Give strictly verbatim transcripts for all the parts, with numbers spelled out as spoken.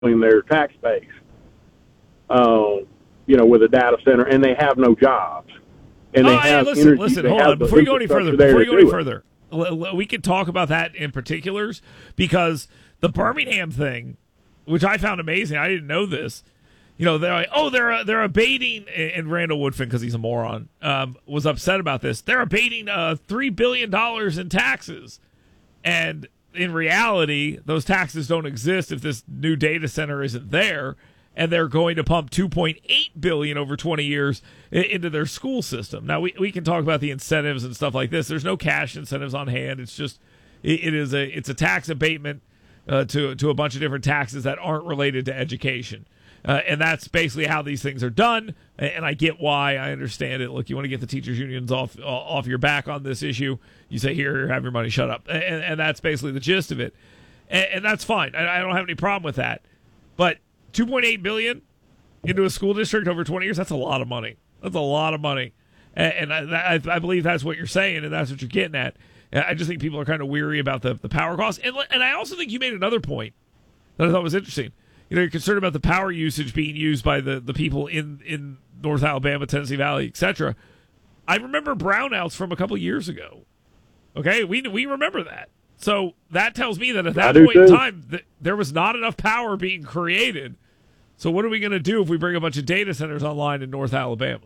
in their tax base, uh, you know, with a data center, and they have no jobs. And they oh, have hey, listen, energy, listen, they hold have on. the Before you go any further, infrastructure before you go there any to do it. further, l- l- we can talk about that in particulars, because the Birmingham thing, which I found amazing, I didn't know this. You know, they're like, oh, they're uh, they're abating, and Randall Woodfin, because he's a moron, um, was upset about this. They're abating uh, three billion dollars in taxes. And in reality, those taxes don't exist if this new data center isn't there, and they're going to pump two point eight billion dollars over twenty years into their school system. Now, we, we can talk about the incentives and stuff like this. There's no cash incentives on hand. It's just, it, it is a it's a tax abatement uh, to, to a bunch of different taxes that aren't related to education. Uh, and that's basically how these things are done, and I get why. I understand it. Look, you want to get the teachers' unions off off your back on this issue. You say, here, have your money, shut up. And, and that's basically the gist of it. And, and that's fine. I, I don't have any problem with that. But two point eight billion dollars into a school district over twenty years, that's a lot of money. That's a lot of money. And, and I, I believe that's what you're saying, and that's what you're getting at. I just think people are kind of weary about the, the power costs. And, and I also think you made another point that I thought was interesting. You know, you're concerned about the power usage being used by the, the people in, in North Alabama, Tennessee Valley, et cetera. I remember brownouts from a couple years ago. Okay, we we remember that. So that tells me that at that point in time, th- there was not enough power being created. So what are we going to do if we bring a bunch of data centers online in North Alabama?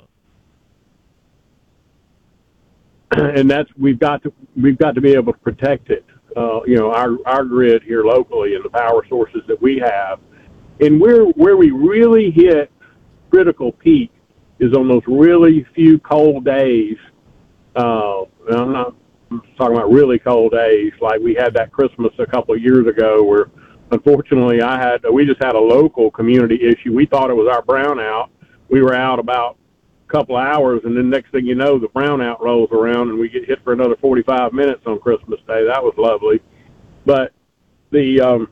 And that's we've got to we've got to be able to protect it. Uh, you know, our our grid here locally and the power sources that we have. And where where we really hit critical peak is on those really few cold days. Uh, I'm not talking about really cold days like we had that Christmas a couple of years ago, where unfortunately I had we just had a local community issue. We thought it was our brownout. We were out about a couple of hours, and then next thing you know, the brownout rolls around, and we get hit for another forty-five minutes on Christmas Day. That was lovely, but the um,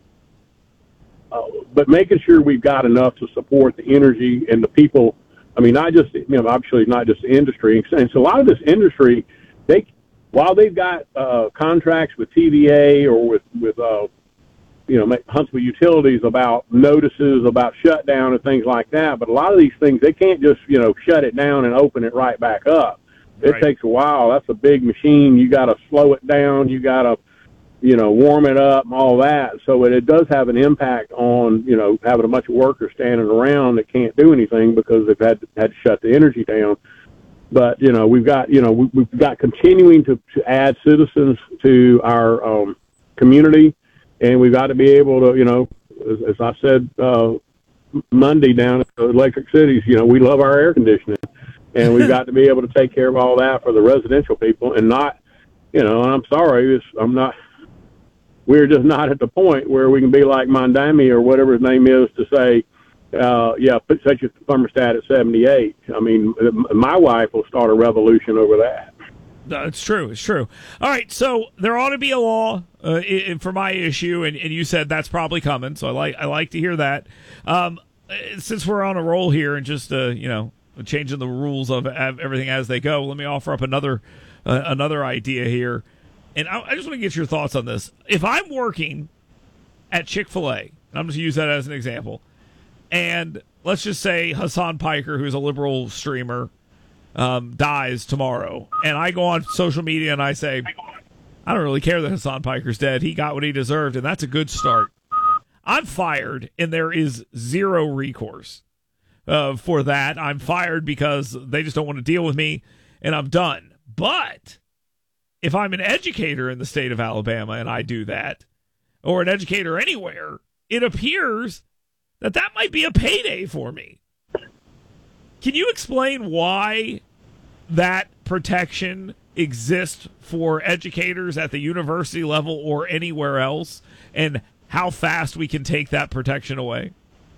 Uh, but making sure we've got enough to support the energy and the people. I mean, not just, you know, obviously not just the industry. And so a lot of this industry, they, while they've got uh, contracts with T V A or with, with uh, you know, Huntsville Utilities about notices about shutdown and things like that. But a lot of these things, they can't just, you know, shut it down and open it right back up. It Right. takes a while. That's a big machine. You got to slow it down. You got to, you know, warm it up and all that. So it, it does have an impact on, you know, having a bunch of workers standing around that can't do anything because they've had to, had to shut the energy down. But, you know, we've got, you know, we, we've got continuing to, to add citizens to our um, community, and we've got to be able to, you know, as, as I said uh, Monday down at Electric Cities, you know, we love our air conditioning, and we've got to be able to take care of all that for the residential people and not, you know, and I'm sorry, it's, I'm not, we're just not at the point where we can be like Mondami or whatever his name is to say, uh, yeah, put set your thermostat at seventy-eight. I mean, my wife will start a revolution over that. No, it's true. It's true. All right, so there ought to be a law uh, I- for my issue, and, and you said that's probably coming. So I like I like to hear that. Um, since we're on a roll here and just uh, you know changing the rules of everything as they go, let me offer up another uh, another idea here. And I, I just want to get your thoughts on this. If I'm working at Chick-fil-A, and I'm just use that as an example, and let's just say Hassan Piker, who's a liberal streamer, um, dies tomorrow, and I go on social media and I say, I don't really care that Hassan Piker's dead. He got what he deserved, and that's a good start. I'm fired, and there is zero recourse uh, for that. I'm fired because they just don't want to deal with me, and I'm done. But if I'm an educator in the state of Alabama and I do that, or an educator anywhere, it appears that that might be a payday for me. Can you explain why that protection exists for educators at the university level or anywhere else, and how fast we can take that protection away?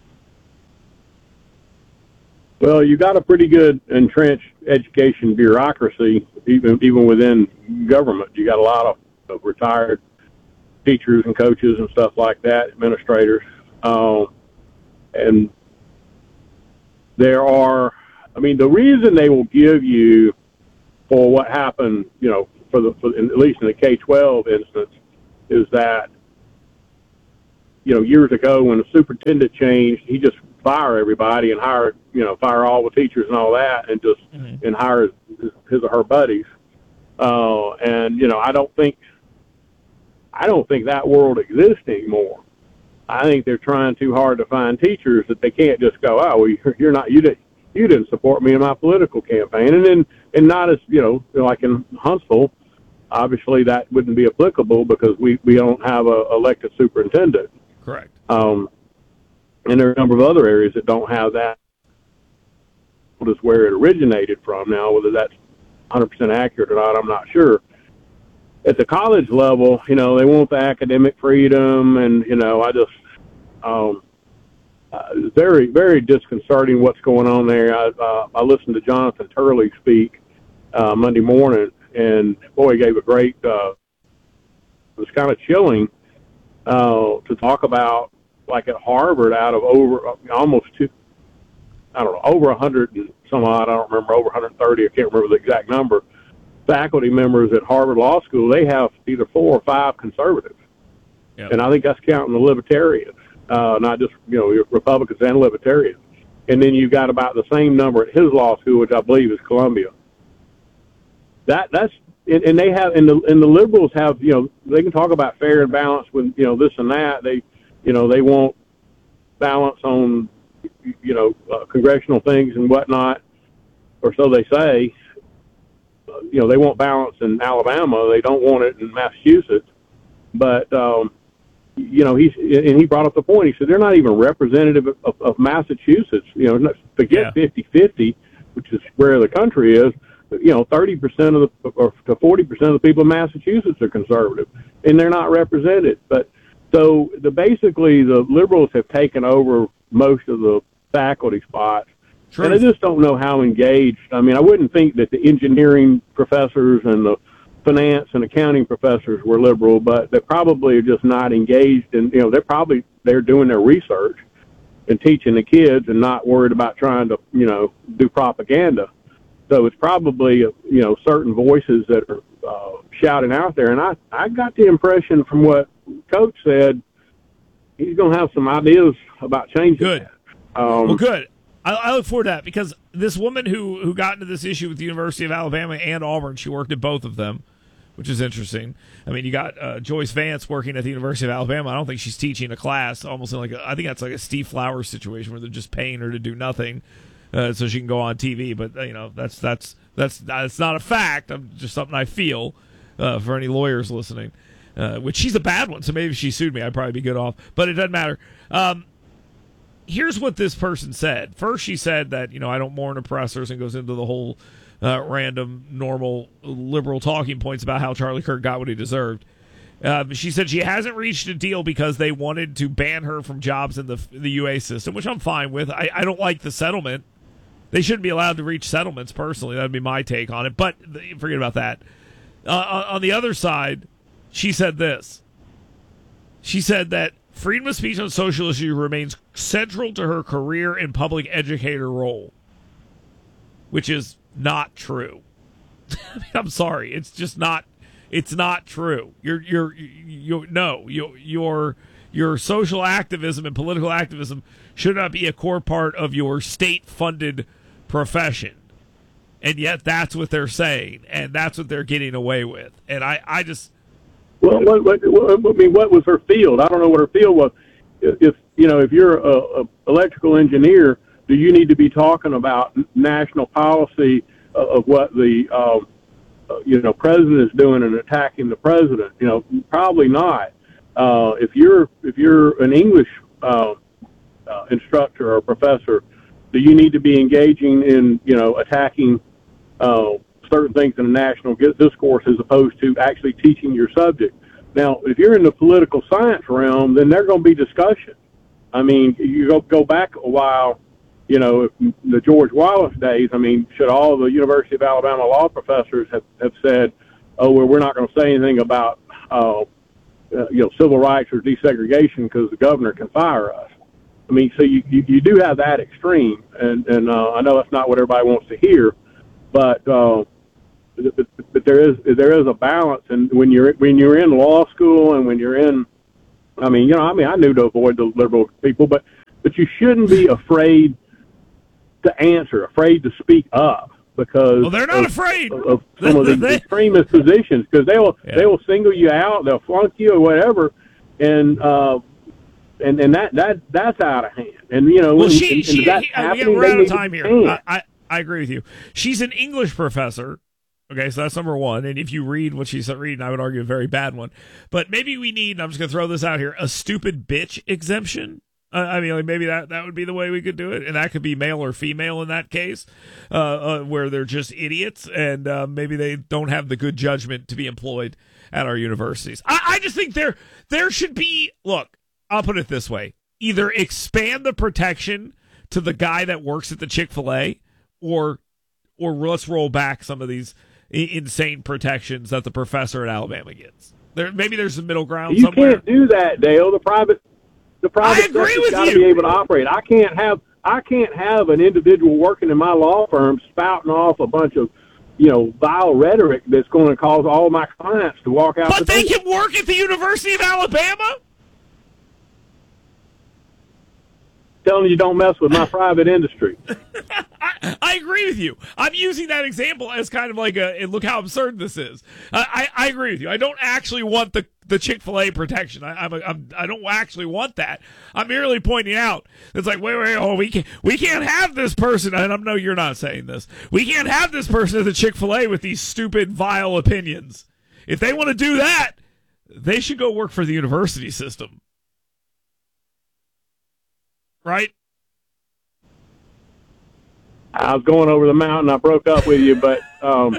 Well, you got a pretty good entrenched education bureaucracy, even even within government. You got a lot of, of retired teachers and coaches and stuff like that, administrators, um, and there are. I mean, the reason they will give you for what happened, you know, for the for, at least in the K twelve instance, is that you know, years ago when the superintendent changed, he just fire everybody and hire, you know, fire all the teachers and all that, and just mm-hmm. and hire his, his or her buddies. Uh, and you know, I don't think I don't think that world exists anymore. I think they're trying too hard to find teachers that they can't just go, oh, well, you're not you didn't you didn't support me in my political campaign, and then and not as you know, like in Huntsville. Obviously, that wouldn't be applicable because we, we don't have a elected superintendent. Correct. Um, and there are a number of other areas that don't have that. Is where it originated from. Now, whether that's one hundred percent accurate or not, I'm not sure. At the college level, you know, they want the academic freedom, and you know, I just um, uh, very very disconcerting what's going on there. I uh, I listened to Jonathan Turley speak uh, Monday morning. And boy, he gave a great. Uh, it was kind of chilling uh, to talk about, like at Harvard, out of over uh, almost two, I don't know, over a hundred and some odd. I don't remember, over one hundred thirty. I can't remember the exact number. Faculty members at Harvard Law School, they have either four or five conservatives, yep. And I think that's counting the libertarians, uh, not just you know Republicans and libertarians. And then you've got about the same number at his law school, which I believe is Columbia. That that's and, and they have and the and the liberals have you know they can talk about fair and balance with you know this and that they you know they want balance on you know uh, congressional things and whatnot, or so they say. Uh, you know they want balance in Alabama, they don't want it in Massachusetts. But um, you know he's and he brought up the point. He said they're not even representative of, of, of Massachusetts. You know forget fifty-fifty, which is where the country is. You know, thirty percent of the, or to forty percent of the people in Massachusetts are conservative, and they're not represented. But so the basically the liberals have taken over most of the faculty spots, True. And I just don't know how engaged. I mean, I wouldn't think that the engineering professors and the finance and accounting professors were liberal, but they probably are just not engaged. And you know, they're probably they're doing their research and teaching the kids, and not worried about trying to you know do propaganda. So it's probably, you know, certain voices that are uh, shouting out there. And I, I got the impression from what Coach said, he's going to have some ideas about changing Good. that. Um, well, good. I, I look forward to that because this woman who, who got into this issue with the University of Alabama and Auburn, she worked at both of them, which is interesting. I mean, you got uh, Joyce Vance working at the University of Alabama. I don't think she's teaching a class, almost in like a, I think that's like a Steve Flowers situation where they're just paying her to do nothing. Uh, so she can go on T V, but uh, you know that's that's that's that's not a fact. I'm just something I feel uh, for any lawyers listening. Uh, which she's a bad one, so maybe if she sued me, I'd probably be good off. But it doesn't matter. Um, here's what this person said. First, she said that you know I don't mourn oppressors, and goes into the whole uh, random, normal, liberal talking points about how Charlie Kirk got what he deserved. Uh, she said she hasn't reached a deal because they wanted to ban her from jobs in the the U A system, which I'm fine with. I, I don't like the settlement. They shouldn't be allowed to reach settlements, personally. That would be my take on it. But forget about that. Uh, on the other side, she said this. She said that freedom of speech on social issues remains central to her career and public educator role, which is not true. I mean, I'm sorry. It's just not. It's not true. You're you're you no. You your your social activism and political activism should not be a core part of your state-funded profession. And yet that's what they're saying, and that's what they're getting away with. And I, I just... Well, what, what, what, I mean, what was her field? I don't know what her field was. If, you know, if you're a, a electrical engineer, do you need to be talking about national policy of, of what the, um, uh, you know, president is doing and attacking the president? You know, probably not. Uh, if you're if you're an English uh, uh, instructor or professor, do you need to be engaging in you know attacking uh, certain things in the national discourse as opposed to actually teaching your subject? Now, if you're in the political science realm, then there's going to be discussion. I mean, you go go back a while, you know, the George Wallace days. I mean, should all the University of Alabama law professors have, have said, "Oh, well, we're not going to say anything about." Uh, Uh, you know, civil rights or desegregation because the governor can fire us. I mean, so you, you, you do have that extreme, and, and uh, I know that's not what everybody wants to hear, but, uh, but but there is there is a balance, and when you're when you're in law school and when you're in I mean, you know, I mean, I knew to avoid the liberal people, but but you shouldn't be afraid to answer, afraid to speak up, because well, they're not of, afraid of, of some of these they, extremist positions, because they will yeah. they will single you out, they'll flunk you or whatever, and uh, and and that that that's out of hand. And you know, well, and, she, and, she, and that's he, happening. we're out of they time here. I, I I agree with you. She's an English professor. Okay, so that's number one. And if you read what she's reading, I would argue a very bad one. But maybe we need, and I'm just going to throw this out here, a stupid bitch exemption. Uh, I mean, like maybe that, that would be the way we could do it. And that could be male or female in that case, uh, uh, where they're just idiots and uh, maybe they don't have the good judgment to be employed at our universities. I, I just think there there should be, look, I'll put it this way. Either expand the protection to the guy that works at the Chick-fil-A or or let's roll back some of these insane protections that the professor at Alabama gets. There, maybe there's a middle ground you somewhere. You can't do that, Dale. The private, the private sector's got to be able to operate. I can't have, I can't have an individual working in my law firm spouting off a bunch of, you know, vile rhetoric that's going to cause all my clients to walk out. But the they door. can work at the University of Alabama. Telling you don't mess with my private industry. I, I agree with you. I'm using that example as kind of like a, and look how absurd this is. I, I, I agree with you. I don't actually want the, the Chick-fil-A protection. I, I'm, a, I'm, I don't actually want that. I'm merely pointing out, it's like, wait, wait, oh, we can't, we can't have this person, and I know you're not saying this. We can't have this person at the Chick-fil-A with these stupid, vile opinions. If they want to do that, they should go work for the university system. Right? I was going over the mountain. I broke up with you, but um,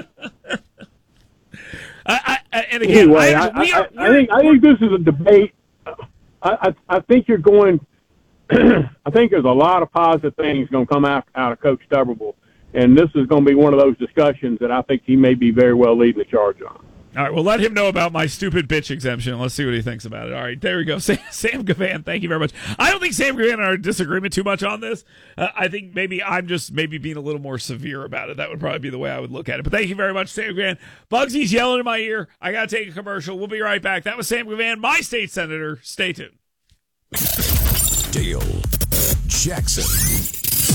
I, I, and again, anyway, I, I, we are, I, I think I think this is a debate. I, I, I think you're going. I think there's a lot of positive things going to come out out of Coach Tuberville, and this is going to be one of those discussions that I think he may be very well leading the charge on. All right, well, let him know about my stupid bitch exemption. Let's see what he thinks about it. All right, there we go. Sam, Sam Gavan, thank you very much. I don't think Sam Gavan and I are in disagreement too much on this. Uh, I think maybe I'm just maybe being a little more severe about it. That would probably be the way I would look at it. But thank you very much, Sam Gavan. Bugsy's yelling in my ear. I got to take a commercial. We'll be right back. That was Sam Gavan, my state senator. Stay tuned. Dale Jackson.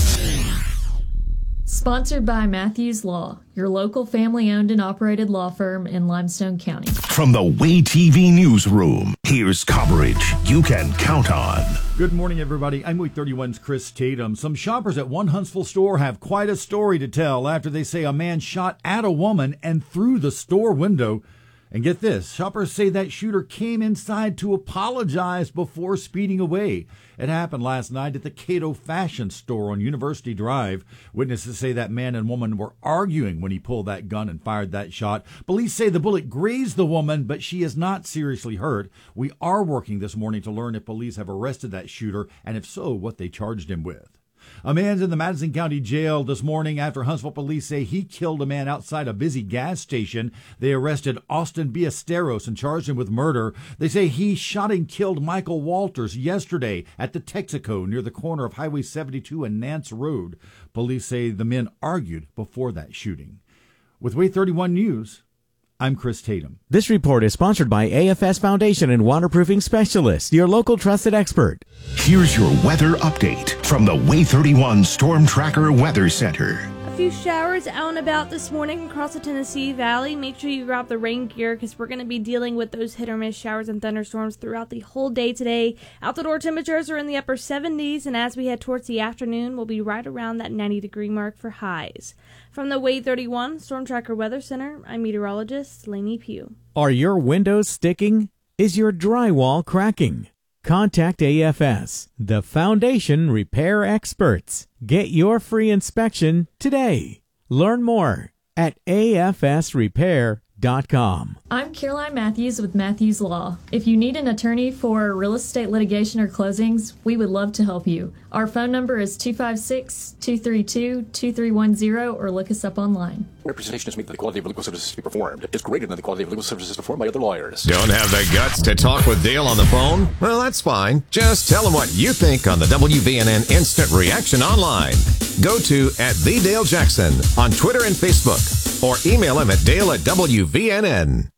Sponsored by Matthews Law, your local family-owned and operated law firm in Limestone County. From the Way T V newsroom, here's coverage you can count on. Good morning, everybody. I'm Way thirty-one's Chris Tatum. Some shoppers at one Huntsville store have quite a story to tell after they say a man shot at a woman and through the store window. And get this, shoppers say that shooter came inside to apologize before speeding away. It happened last night at the Cato Fashion Store on University Drive. Witnesses say that man and woman were arguing when he pulled that gun and fired that shot. Police say the bullet grazed the woman, but she is not seriously hurt. We are working this morning to learn if police have arrested that shooter, and if so, what they charged him with. A man's in the Madison County Jail this morning after Huntsville police say he killed a man outside a busy gas station. They arrested Austin Ballesteros and charged him with murder. They say he shot and killed Michael Walters yesterday at the Texaco near the corner of Highway seventy-two and Nance Road. Police say the men argued before that shooting. With Way thirty-one News, I'm Chris Tatum. This report is sponsored by A F S Foundation and Waterproofing Specialists, your local trusted expert. Here's your weather update from the Way thirty-one Storm Tracker Weather Center. A few showers out and about this morning across the Tennessee Valley. Make sure you grab the rain gear because we're going to be dealing with those hit or miss showers and thunderstorms throughout the whole day today. Out the door temperatures are in the upper seventies, and as we head towards the afternoon, we'll be right around that ninety degree mark for highs. From the Way thirty-one Storm Tracker Weather Center, I'm meteorologist Lainey Pugh. Are your windows sticking? Is your drywall cracking? Contact A F S, the foundation repair experts. Get your free inspection today. Learn more at A F S repair dot com. I'm Caroline Matthews with Matthews Law. If you need an attorney for real estate litigation or closings, we would love to help you. Our phone number is two five six, two three two, two three one zero or look us up online. Representation is made that the quality of legal services to be performed is greater than the quality of legal services performed by other lawyers. Don't have the guts to talk with Dale on the phone? Well, that's fine. Just tell him what you think on the W V N N Instant Reaction Online. Go to at the Dale Jackson on Twitter and Facebook, or email him at Dale at W V N N.